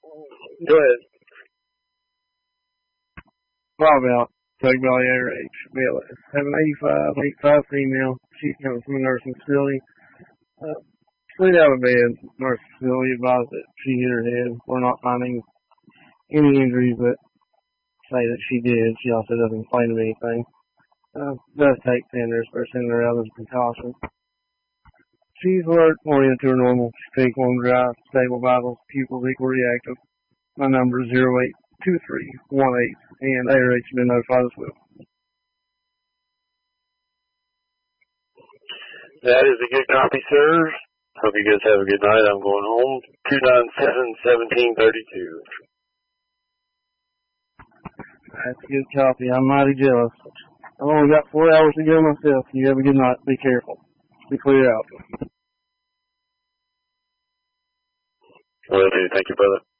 Go ahead. Bob out. Tug Valley ARH, BLS. Have an 85 female. She's coming from a nursing facility. Slid out of bed. Nursing facility advised that she hit her head. We're not finding any injuries, but say that she did. She also doesn't claim anything. Does take tenders, but sending her out as a precaution. She's alert, oriented to her normal. She speaks warm, dry, stable vitals, pupils equal reactive. My number is 082318, and ARH has been notified as well. That is a good copy, sir. Hope you guys have a good night. I'm going home. 297-1732. That's a good copy. I'm mighty jealous. I've only got 4 hours to go myself. You have a good night. Be careful. Be clear out. Will do. Thank you, brother.